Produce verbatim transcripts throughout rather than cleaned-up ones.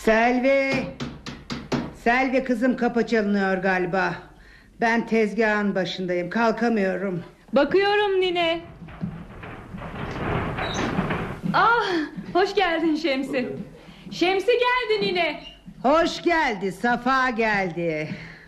Selvi. Selvi kızım, kapı çalınıyor galiba. Ben tezgahın başındayım, kalkamıyorum. Bakıyorum nine. Ah, hoş geldin Şemsi. Şemsi geldi nine. Hoş geldi, Safa geldi.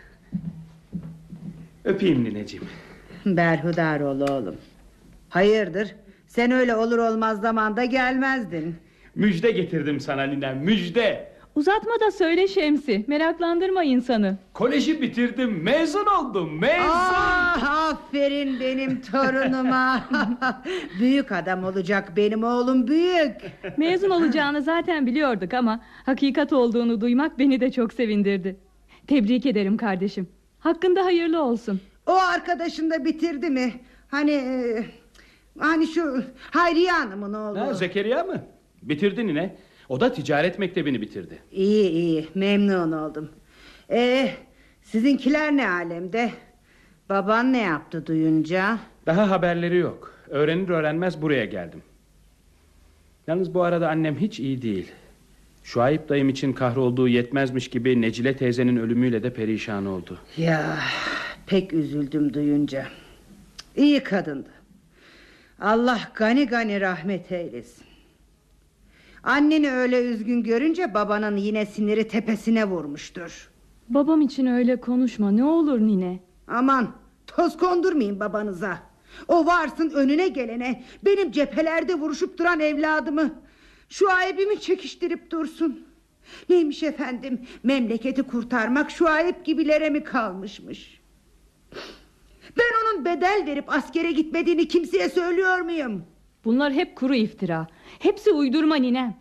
Öpeyim nineciğim. Berhudar ol oğlum. Hayırdır? Sen öyle olur olmaz zamanda gelmezdin. Müjde getirdim sana ninem, müjde. Uzatma da söyle Şemsi, meraklandırma insanı. Koleji bitirdim, mezun oldum, mezun. Ah, aferin benim torunuma. Büyük adam olacak benim oğlum, büyük. Mezun olacağını zaten biliyorduk ama hakikat olduğunu duymak beni de çok sevindirdi. Tebrik ederim kardeşim. Hakkında hayırlı olsun. O arkadaşın da bitirdi mi? Hani e, hani şu Hayriye Hanım'ın oğlu. Ha, Zekeriya mı? Bitirdi nine. O da ticaret mektebini bitirdi. İyi iyi, memnun oldum. Ee, sizinkiler ne alemde? Baban ne yaptı duyunca? Daha haberleri yok. Öğrenir öğrenmez buraya geldim. Yalnız bu arada annem hiç iyi değil. Şuayb dayım için kahrolduğu yetmezmiş gibi Necile teyzenin ölümüyle de perişan oldu. Ya pek üzüldüm duyunca. İyi kadındı. Allah gani gani rahmet eylesin. Anneni öyle üzgün görünce babanın yine siniri tepesine vurmuştur. Babam için öyle konuşma ne olur nine. Aman toz kondurmayın babanıza. O varsın önüne gelene benim cephelerde vuruşup duran evladımı, şu ayıbımı çekiştirip dursun. Neymiş efendim, memleketi kurtarmak şu ayıp gibilere mi kalmışmış? Ben onun bedel verip askere gitmediğini kimseye söylüyor muyum? Bunlar hep kuru iftira. Hepsi uydurma ninem.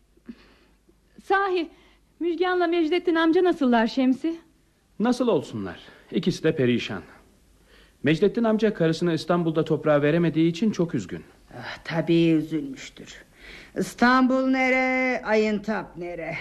Sahi Müjgan'la Mecdettin amca nasıllar Şemsi? Nasıl olsunlar? İkisi de perişan. Mecdettin amca karısını İstanbul'da toprağa veremediği için çok üzgün. Ah, tabii üzülmüştür. İstanbul nere, Ayıntap nere?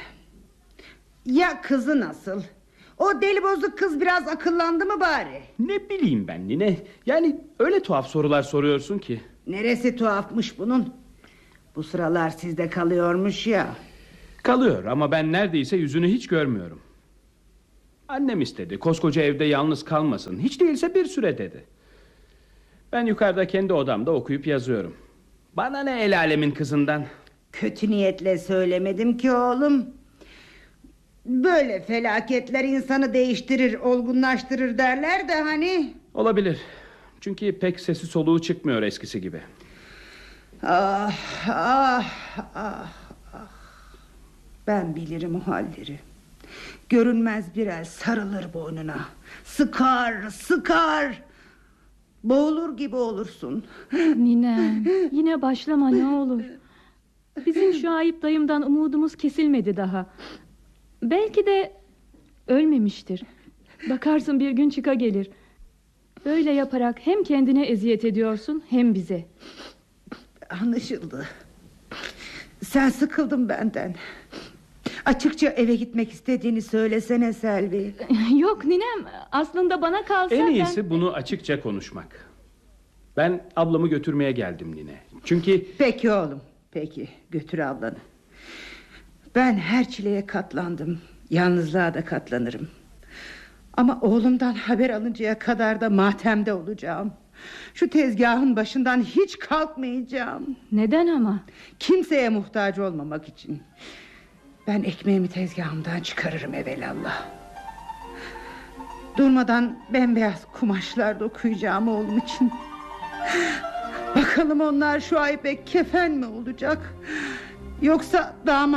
Ya kızı nasıl? O deli bozuk kız biraz akıllandı mı bari? Ne bileyim ben nine. Yani öyle tuhaf sorular soruyorsun ki. Neresi tuhafmış bunun? Bu sıralar sizde kalıyormuş ya. Kalıyor ama ben neredeyse yüzünü hiç görmüyorum. Annem istedi koskoca evde yalnız kalmasın, hiç değilse bir süre dedi. Ben yukarıda kendi odamda okuyup yazıyorum. Bana ne el alemin kızından. Kötü niyetle söylemedim ki oğlum. Böyle felaketler insanı değiştirir, olgunlaştırır derler de hani. Olabilir. Çünkü pek sesi soluğu çıkmıyor eskisi gibi. Ah ah ah ah. Ben bilirim o halleri. Görünmez bir el sarılır boynuna, sıkar sıkar, boğulur gibi olursun. Ninem yine başlama ne olur. Bizim Şuayb dayımdan umudumuz kesilmedi daha. Belki de ölmemiştir. Bakarsın bir gün çıka gelir. Böyle yaparak hem kendine eziyet ediyorsun hem bize. Anlaşıldı. Sen sıkıldın benden. Açıkça eve gitmek istediğini söylesene Selvi. Yok ninem, aslında bana kalsa En iyisi ben... bunu açıkça konuşmak. Ben ablamı götürmeye geldim nine. Çünkü... Peki oğlum, peki götür ablanı. Ben her çileye katlandım, yalnızlığa da katlanırım. Ama oğlumdan haber alıncaya kadar da matemde olacağım. Şu tezgahın başından hiç kalkmayacağım. Neden ama? Kimseye muhtaç olmamak için. Ben ekmeğimi tezgahımdan çıkarırım evelallah. Durmadan bembeyaz kumaşlar dokuyacağım oğlum için. Bakalım onlar şu ay pek kefen mi olacak, yoksa damat